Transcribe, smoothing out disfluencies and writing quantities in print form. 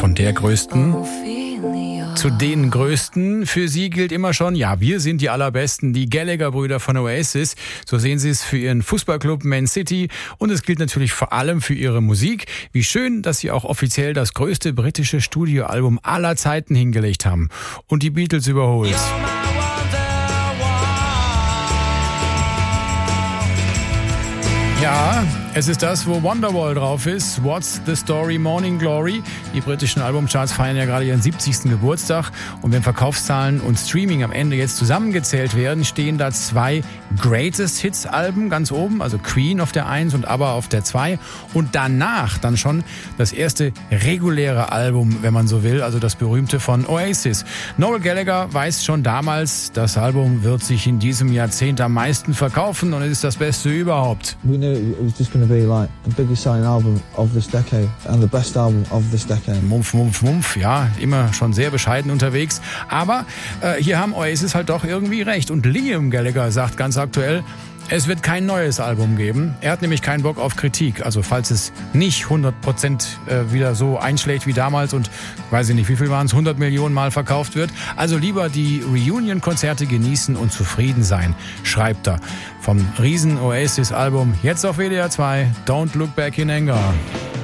Von der größten zu den größten. Für sie gilt immer schon, ja, wir sind die allerbesten, die Gallagher-Brüder von Oasis. So sehen sie es für ihren Fußballclub Man City. Und es gilt natürlich vor allem für ihre Musik. Wie schön, dass sie auch offiziell das größte britische Studioalbum aller Zeiten hingelegt haben. Und die Beatles überholt. Ja, es ist das, wo Wonderwall drauf ist. What's the Story, Morning Glory. Die britischen Albumcharts feiern ja gerade ihren 70. Geburtstag. Und wenn Verkaufszahlen und Streaming am Ende jetzt zusammengezählt werden, stehen da 2 Greatest Hits Alben ganz oben. Also Queen auf der 1 und ABBA auf der 2. Und danach dann schon das erste reguläre Album, wenn man so will. Also das berühmte von Oasis. Noel Gallagher weiß schon damals, das Album wird sich in diesem Jahrzehnt am meisten verkaufen und es ist das Beste überhaupt. We knew it was just going to be like the biggest selling album of this decade and the best album of this decade. Mumpf, Mumpf, Mumpf, ja, immer schon sehr bescheiden unterwegs. Aber hier haben Oasis halt doch irgendwie recht. Und Liam Gallagher sagt ganz aktuell, es wird kein neues Album geben. Er hat nämlich keinen Bock auf Kritik. Also falls es nicht 100% wieder so einschlägt wie damals und weiß ich nicht, wie viel waren es, 100 Millionen Mal verkauft wird. Also lieber die Reunion-Konzerte genießen und zufrieden sein, schreibt er. Vom riesen Oasis-Album jetzt auf WDR 2, Don't Look Back in Anger.